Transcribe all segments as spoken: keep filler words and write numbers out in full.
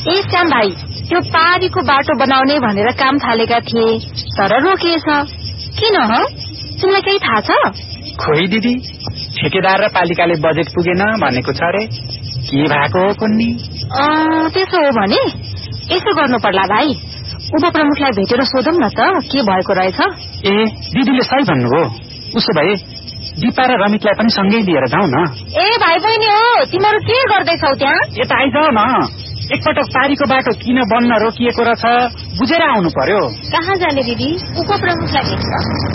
ए श्याम भाइ, त्यो पारीको बाटो बनाउने भनेर काम थालेका थिए, तर रोकिएछ। किन हो? तिमीलाई केही थाहा छ? खोइ दिदी, ठेकेदार र पालिकाले बजेट पुगेन भनेको छ रे। के भएको हो कुन्नी? त्यसो हो भने यसो गर्नु पर्ला भाइ, उपप्रमुखलाई भेटेर सोधौं न त के भएको रहेछ। ए दिदीले सही भन्नुभयो। उसो भए दिपा र रमितलाई पनि सँगै लिएर जाउँ न। ए भाइ बहिनी हो, तिमीहरू के गर्दैछौ त्यहाँ? यता आइजाऊ न। एकपटक पारीको बाटो किन बन्न रोकिएको रहेछ बुझेर आउनु पर्यो। कहाँ जाने दिदी? उपप्रमुखलाई भेट्छ।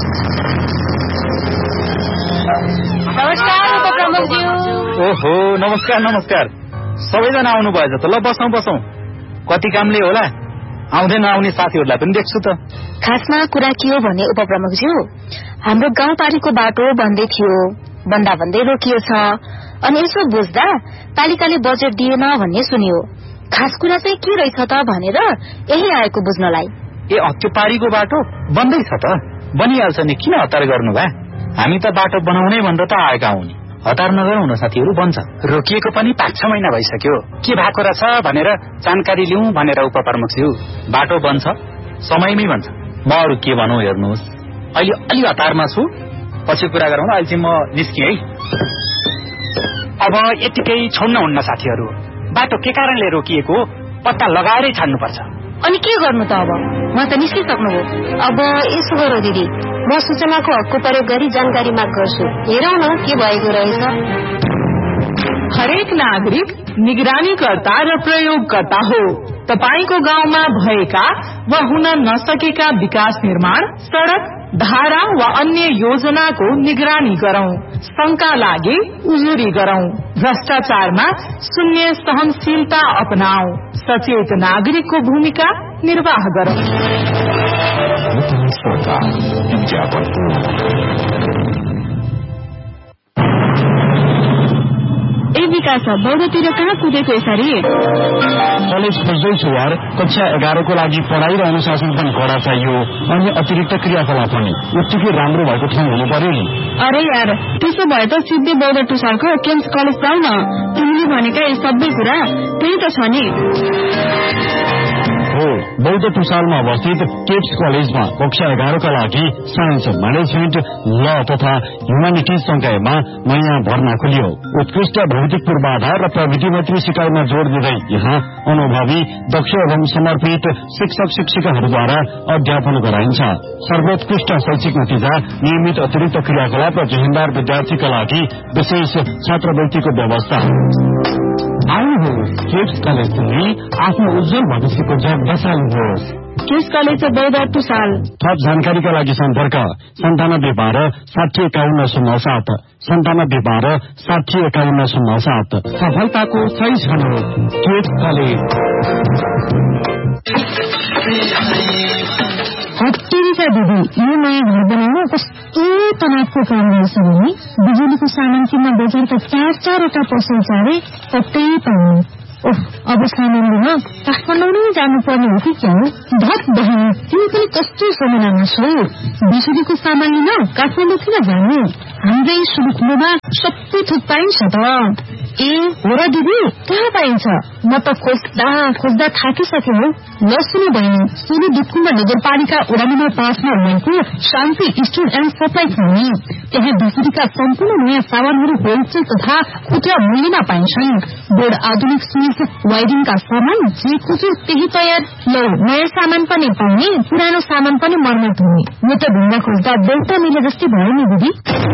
नमस्कार उपप्रमुखज्यू। ओहो नमस्कार नमस्कार, सबैजना आउनु भएछ त। ल बसौँ बसौँ। कति कामले होला, आउँदै नआउने साथीहरूलाई पनि देख्छु त। खासमा कुरा के हो भने उपप्रमुखज्यू, हाम्रो गाउँपारीको बाटो बन्दै थियो, बन्दा भन्दै रोकिएछ। अनि यसो बुझ्दा पालिकाले बजेट दिएन भन्ने सुनियो। खास कुरा चाहिँ के रहेछ त भनेर यही आएको बुझ्नलाई। ए त्यो पारीको बाटो बन्दैछ त? बनिहाल्छ नि, किन हतार गर्नु भए? हामी त बाटो बनाउनै भन्दा त आएका हौ नि। हतार नगरौँ न साथीहरू, बन्छ। रोकिएको पनि पाँच छ महिना भइसक्यो। के भएको रहेछ भनेर जानकारी लिउँ भनेर उपप्रमुखज्यू। बाटो बन्छ, समयमै बन्छ। म अरू के भनौँ हेर्नुहोस्, अहिले अलि हतारमा छु, पछि कुरा गरौँ न। अहिले चाहिँ म निस्केँ है। अब यतिकै छोड्न हुन्न साथीहरू। बाटो के कारणले रोकिएको पत्ता लगाएरै छाड्नुपर्छ। अनि के गर्नु त? अब म त निस्किसक्नुभयो। अब यसो गरौँ दिदी, म सूचनाको हकको प्रयोग गरी जानकारी माग गर्छु। हेरौँ न के भएको रहेछ। हरेक नागरिक निगरानीकर्ता र प्रयोगकर्ता हो। तपाईको गाउँमा भएका वा हुन नसकेका विकास निर्माण, सड़क, धारा वा अन्य योजनाको निगरानी गरौं। शंका लागे उजुरी गरौं। भ्रष्टाचारमा शून्य सहनशीलता अपनाऊ। सचेत नागरिकको भूमिका निर्वाह गरौं। ए विकास, बौद्धतिर कहाँ कुदेको यसरी? कलेज खोज्दैछु यार। कक्षा एघारको लागि पढाइ र अनुशासन पनि कडा चाहियो, अनि अतिरिक्त क्रियाकलाप पनि उत्तिकै राम्रो भएको ठाउँ हुनु पर्यो नि। अरे यार, त्यसो भए त सिधै बौद्ध टुसालको केम्स कलेज जाऊ न। तिमीले भनेका यी सबै कुरा त्यही त छ नि। हो, बौद्ध टुसालमा अवस्थित केप्स कलेजमा कक्षा एघारका लागि साइन्स, म्यानेजमेन्ट, ल तथा ह्युमानिटिज संकायमा नयाँ भर्ना खुलियो। उत्कृष्ट भौतिक पूर्वाधार र प्रविधि मैत्री सिकाइमा जोड़ दिँदै यहाँ अनुभवी, दक्ष एवं समर्पित शिक्षक शिक्षिकाहरूद्वारा अध्यापन गराइन्छ। सर्वोत्कृष्ट शैक्षिक नतिजा, नियमित अतिरिक्त क्रियाकलाप र जिम्मेदार विद्यार्थीका लागि विशेष छात्रवृत्तिको व्यवस्था। आउनुहोस्, केप्स कलेज आफ्नो उज्जवल भविष्यको जग बसाल्नुहोस्। केप्स कलेज बौद्ध टुसाल। थप जानकारीका लागि सम्पर्क सन्तानब्बे बाह्र साठी एकाउन्न शून्य सात सन्तानब्बे बाह्र साठी एकाउन्न शून्य सात। सफलताको सही क्षण हो केप्स कलेज। हत्तेरीका दिदी, यो नयाँ घर बनाउन कस्तो तनावको काम रहेछ भने बिजुलीको सामान किन्न बजारका चार चारवटा पसल चारे कतै पाउनु। ओह, अब सामान लिन काठमाडौँ नै जानुपर्ने हो कि क्या हो? धत बहिनी, तिमी पनि कस्तो समयमा छौ? बिजुलीको सामान लिन काठमाडौँ किन जानु? हाम्रै सुरुखुलोमा सबै थोक पाइन्छ त। ए हो र दिदी, कहाँ पाइन्छ? म त खोज्दा खोज्दा थाकिसके हो। ल सुन्नु बहिनी, सुरु दुधकुण्ड नगरपालिका वडा नम्बर पाँचमा रहेको शान्ति स्टोर एन्ड सप्लाई छ नि। त्यहाँ बिजुलीका सम्पूर्ण नयाँ सामानहरू होलसेल तथा खुद्रा मूल्यमा पाइन्छन्। बोर्ड, आधुनिक स्विच, वायरिङका सामान जे खुजुर त्यही तयार। ल, नयाँ सामान पनि पाउने, पुरानो सामान पनि मर्मत हुने। म त ढुङ्गा खोज्दा बेलुका मिले जस्तै भयो नि दिदी।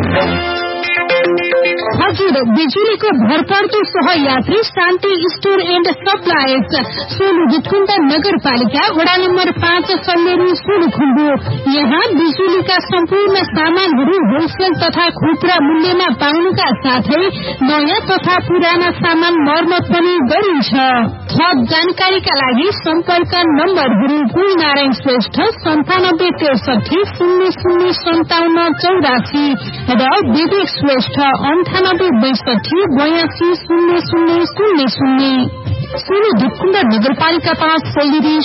हजुर, बिजुलीको भरपर्दो सहयात्री शान्ति store and suppliers, Solu Dudhkund नगरपालिका वडा नम्बर पाँच, सल्लेरी, सोलुखुम्बु। यहाँ बिजुलीका सम्पूर्ण सामानहरू होलसेल तथा खुद्रा मूल्यमा पाउनुका साथै नयाँ तथा पुराना सामान मर्मत पनि गरिन्छ। थप जानकारीका लागि सम्पर्क नम्बरहरू गुण नारायण श्रेष्ठ सन्तानब्बे त्रिसठी शून्य शून्य सन्ताउन्न चौरासी र विवेक श्रेष्ठ अन्ठानब्बे बैसठी बयासी शून्य शून्य शून्य शून्य। सोलु दुधकुण्ड नगरपालिका पाँच, सल्लेरी,